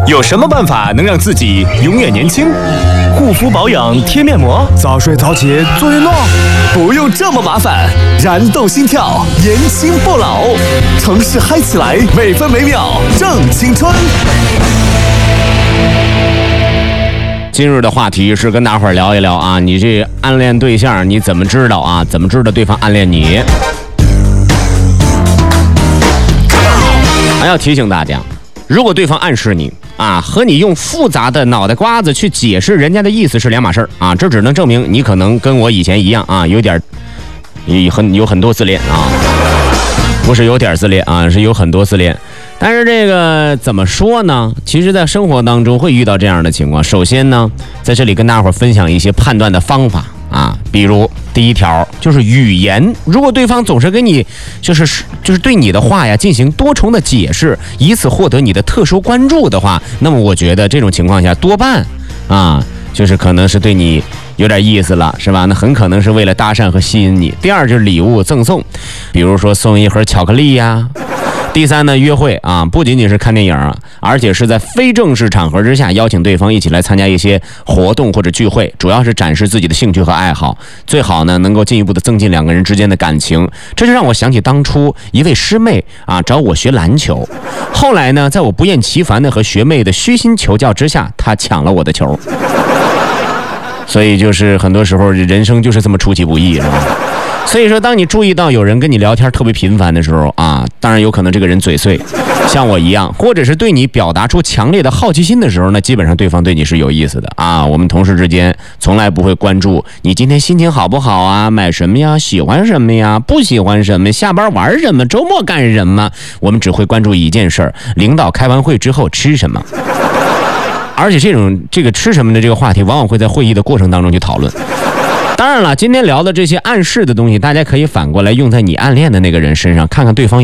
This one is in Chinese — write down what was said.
有什么办法能让自己永远年轻？ 护肤保养贴面膜， 早睡早起做运动， 不用这么麻烦，燃动心跳，年轻不老，城市嗨起来，每分每秒正青春。 今日的话题是跟大伙儿聊一聊啊，你这暗恋对象你怎么知道啊？怎么知道对方暗恋你？还要提醒大家，如果对方暗示你啊，和你用复杂的脑袋瓜子去解释人家的意思是两码事啊，这只能证明你可能跟我以前一样啊，有很多自恋啊，不是有点自恋啊，是有很多自恋。但是这个怎么说呢？其实在生活当中会遇到这样的情况。首先呢，在这里跟大伙儿分享一些判断的方法啊，比如第一条就是语言，如果对方总是跟你就是对你的话呀进行多重的解释，以此获得你的特殊关注的话，那么我觉得这种情况下多半啊就是可能是对你有点意思了，是吧？那很可能是为了搭讪和吸引你。第二就是礼物赠送，比如说送一盒巧克力呀。第三呢，约会啊，不仅仅是看电影啊，而且是在非正式场合之下邀请对方一起来参加一些活动或者聚会，主要是展示自己的兴趣和爱好，最好呢能够进一步的增进两个人之间的感情。这就让我想起当初一位师妹啊找我学篮球，后来呢，在我不厌其烦的和学妹的虚心求教之下，她抢了我的球。所以就是很多时候人生就是这么出其不意，是吧？所以说当你注意到有人跟你聊天特别频繁的时候啊，当然有可能这个人嘴碎像我一样，或者是对你表达出强烈的好奇心的时候呢，基本上对方对你是有意思的啊。我们同事之间从来不会关注你今天心情好不好啊，买什么呀，喜欢什么呀，不喜欢什么，下班玩什么，周末干什么，我们只会关注一件事儿，领导开完会之后吃什么。而且这个吃什么的这个话题往往会在会议的过程当中去讨论。当然了，今天聊的这些暗示的东西，大家可以反过来用在你暗恋的那个人身上，看看对方